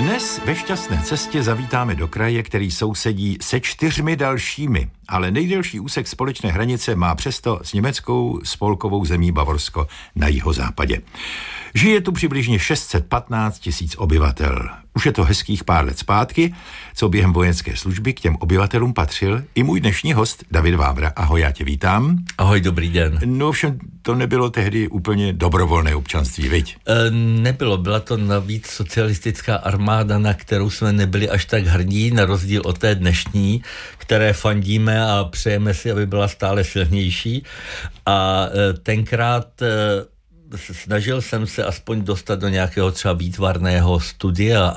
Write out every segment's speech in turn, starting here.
Dnes ve Šťastné cestě zavítáme do kraje, který sousedí se 4 dalšími, ale nejdelší úsek společné hranice má přesto s německou spolkovou zemí Bavorsko na jihozápadě. Žije tu přibližně 615 000 obyvatel. Už je to hezkých pár let zpátky, co během vojenské služby k těm obyvatelům patřil i můj dnešní host David Vávra. Ahoj, já tě vítám. Ahoj, dobrý den. No ovšem, to nebylo tehdy úplně dobrovolné občanství, viď? Nebylo, byla to navíc socialistická armáda, na kterou jsme nebyli až tak hrdí, na rozdíl od té dnešní, které fandíme a přejeme si, aby byla stále silnější. A tenkrát snažil jsem se aspoň dostat do nějakého třeba výtvarného studia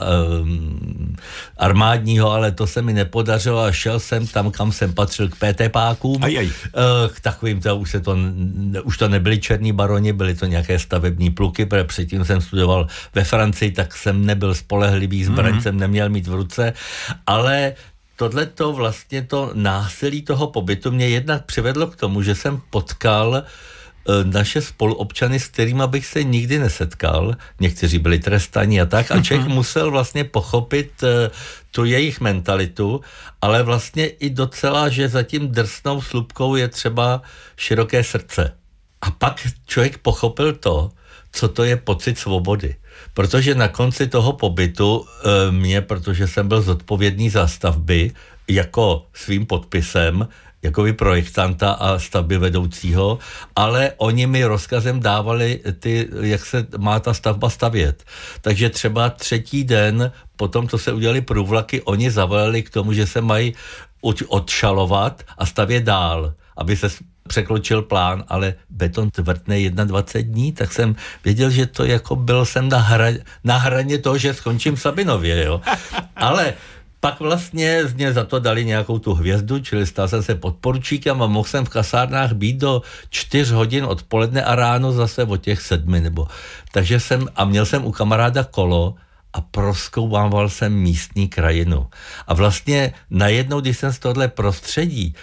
armádního, ale to se mi nepodařilo a šel jsem tam, kam jsem patřil, k PTPákům. K takovým, už to nebyli černí baroni, byly to nějaké stavební pluky, protože předtím jsem studoval ve Francii, tak jsem nebyl spolehlivý, zbraň jsem neměl mít v ruce, ale tohleto vlastně to násilí toho pobytu mě jednak přivedlo k tomu, že jsem potkal naše spoluobčany, s kterými bych se nikdy nesetkal. Někteří byli trestaní a tak. A člověk musel vlastně pochopit tu jejich mentalitu, ale vlastně i docela, že za tím drsnou slupkou je třeba široké srdce. A pak člověk pochopil to, co to je pocit svobody. Protože na konci toho pobytu protože jsem byl zodpovědný za stavby, jako svým podpisem, jako projektanta a stavby vedoucího, ale oni mi rozkazem dávali jak se má ta stavba stavět. Takže třeba 3. den potom, co se udělali průvlaky, oni zavolali k tomu, že se mají odšalovat a stavět dál, aby se překročil plán, ale beton tvrdne 21 dní, tak jsem věděl, že to jako byl jsem na hraně toho, že skončím v Sabinově, jo. Ale pak vlastně mě za to dali nějakou tu hvězdu, čili stal jsem se podporučíkem a mohl jsem v kasárnách být do 4 hodin odpoledne a ráno zase o těch 7 Takže měl jsem u kamaráda kolo a prozkoumával jsem místní krajinu. A vlastně najednou, když jsem z tohle prostředí